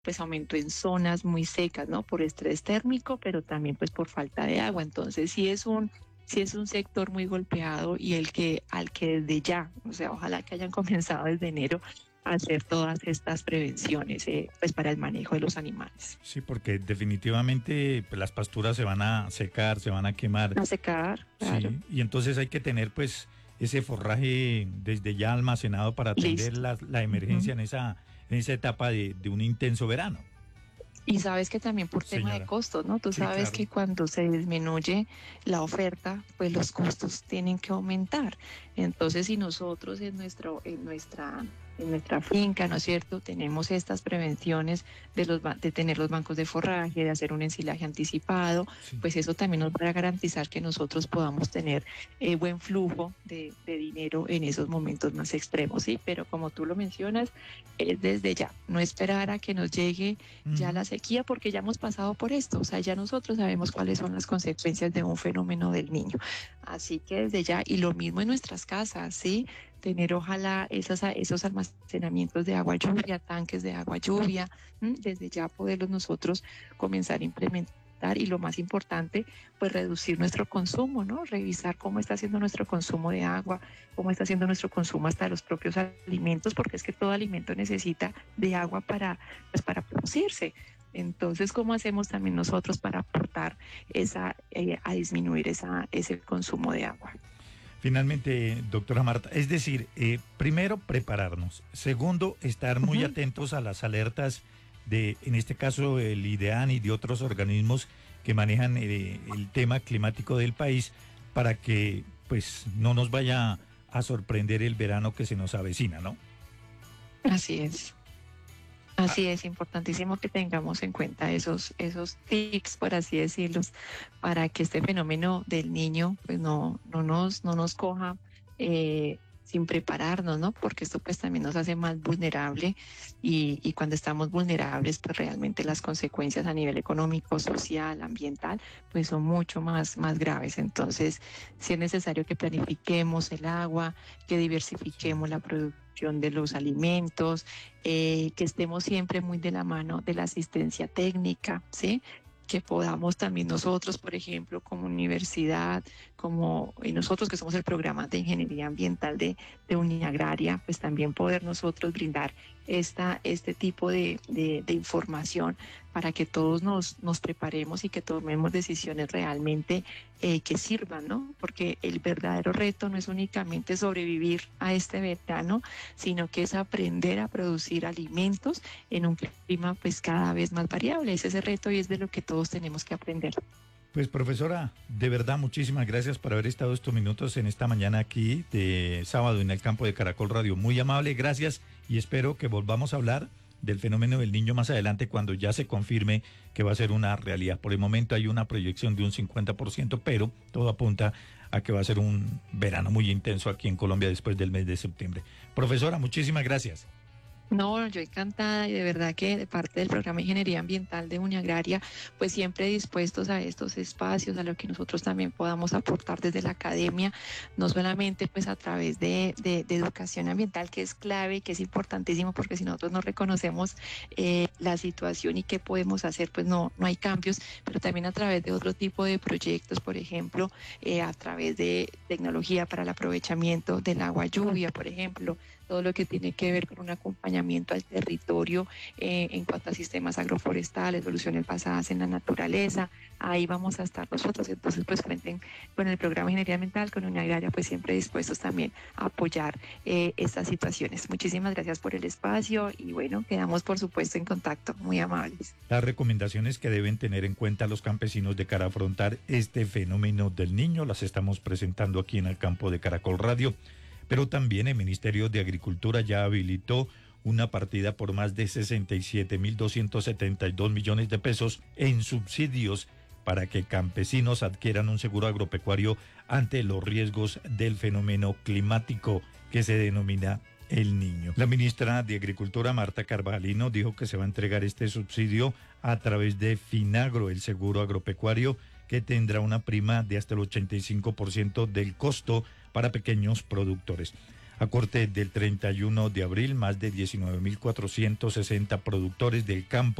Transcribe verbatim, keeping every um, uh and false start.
pues aumentó en zonas muy secas, ¿no? Por estrés térmico, pero también pues por falta de agua. Entonces sí es un, sí es un sector muy golpeado y el que, al que desde ya, o sea, ojalá que hayan comenzado desde enero a hacer todas estas prevenciones, eh, pues para el manejo de los animales. Sí, porque definitivamente pues, las pasturas se van a secar, se van a quemar. A secar, claro. Sí, y entonces hay que tener pues ese forraje desde ya almacenado para atender Listo. la, la emergencia Ujú. en esa, en esa etapa de, de un intenso verano. Y sabes que también por tema de Señora. costos, ¿no? Tú Sí, sabes claro. que cuando se disminuye la oferta, pues los costos tienen que aumentar. Entonces, si nosotros en nuestro, en nuestra, en nuestra finca, ¿no es cierto?, tenemos estas prevenciones de los ba- de tener los bancos de forraje, de hacer un ensilaje anticipado, Sí. pues eso también nos va a garantizar que nosotros podamos tener eh, buen flujo de, de dinero en esos momentos más extremos, ¿sí? Pero como tú lo mencionas, es desde ya, no esperar a que nos llegue ya Ujú. la sequía, porque ya hemos pasado por esto, o sea, ya nosotros sabemos cuáles son las consecuencias de un fenómeno del niño. Así que desde ya, y lo mismo en nuestras casas, ¿sí? Tener ojalá esas, esos almacenamientos de agua lluvia, tanques de agua lluvia, ¿m? Desde ya poderlos nosotros comenzar a implementar. Y lo más importante, pues reducir nuestro consumo, ¿no? Revisar cómo está haciendo nuestro consumo de agua, cómo está haciendo nuestro consumo hasta de los propios alimentos, porque es que todo alimento necesita de agua para, pues, para producirse. Entonces, ¿cómo hacemos también nosotros para aportar esa, eh, a disminuir esa, ese consumo de agua? Finalmente, doctora Marta, es decir, eh, primero prepararnos, segundo, estar muy Ujú. atentos a las alertas de, en este caso, el IDEAN y de otros organismos que manejan eh, el tema climático del país para que pues no nos vaya a sorprender el verano que se nos avecina, ¿no? Así es. Así es, importantísimo que tengamos en cuenta esos, esos tics, por así decirlos, para que este fenómeno del niño pues no, no nos, no nos coja eh, sin prepararnos, ¿no? Porque esto pues también nos hace más vulnerable y, y cuando estamos vulnerables, pues realmente las consecuencias a nivel económico, social, ambiental, pues son mucho más, más graves. Entonces, sí es necesario que planifiquemos el agua, que Sí. diversifiquemos la producción de los alimentos, eh, que estemos siempre muy de la mano de la asistencia técnica, ¿sí? Que podamos también nosotros, por ejemplo, como universidad, como y nosotros que somos el programa de ingeniería ambiental de, de Uniagraria, pues también poder nosotros brindar esta, este tipo de, de, de información para que todos nos, nos preparemos y que tomemos decisiones realmente eh, que sirvan, ¿no? Porque el verdadero reto no es únicamente sobrevivir a este verano, sino que es aprender a producir alimentos en un clima pues cada vez más variable. Ese es ese reto y es de lo que todos tenemos que aprender. Pues profesora, de verdad muchísimas gracias por haber estado estos minutos en esta mañana aquí de sábado en el campo de Caracol Radio. Muy amable, gracias y espero que volvamos a hablar del fenómeno del niño más adelante cuando ya se confirme que va a ser una realidad. Por el momento hay una proyección de un cincuenta por ciento, pero todo apunta a que va a ser un verano muy intenso aquí en Colombia después del mes de septiembre. Profesora, muchísimas gracias. No, yo encantada y de verdad que de parte del programa de Ingeniería Ambiental de Uniagraria, pues siempre dispuestos a estos espacios, a lo que nosotros también podamos aportar desde la academia, no solamente pues a través de, de, de educación ambiental, que es clave, que es importantísimo, porque si nosotros no reconocemos eh, la situación y qué podemos hacer, pues no, no hay cambios, pero también a través de otro tipo de proyectos, por ejemplo, eh, a través de tecnología para el aprovechamiento del agua lluvia, por ejemplo, todo lo que tiene que ver con un acompañamiento al territorio eh, en cuanto a sistemas agroforestales, soluciones basadas en la naturaleza. Ahí vamos a estar nosotros. Entonces, pues cuenten con el programa de Ingeniería Ambiental, con Uniagraria, pues siempre dispuestos también a apoyar eh, estas situaciones. Muchísimas gracias por el espacio y bueno, quedamos por supuesto en contacto. Muy amables. Las recomendaciones que deben tener en cuenta los campesinos de cara a afrontar este fenómeno del niño las estamos presentando aquí en el campo de Caracol Radio. Pero también el Ministerio de Agricultura ya habilitó una partida por más de sesenta y siete mil doscientos setenta y dos millones de pesos en subsidios para que campesinos adquieran un seguro agropecuario ante los riesgos del fenómeno climático que se denomina El Niño. La ministra de Agricultura, Marta Carvalino, dijo que se va a entregar este subsidio a través de Finagro, el seguro agropecuario, que tendrá una prima de hasta el ochenta y cinco por ciento del costo para pequeños productores. A corte del treinta y uno de abril, más de diecinueve mil cuatrocientos sesenta productores del campo